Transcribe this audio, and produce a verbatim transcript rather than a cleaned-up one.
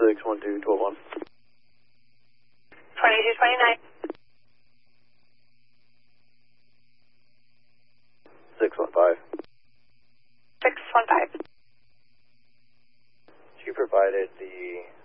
six one two twelve one. twenty-two twenty-nine. six one five. six one five. She provided the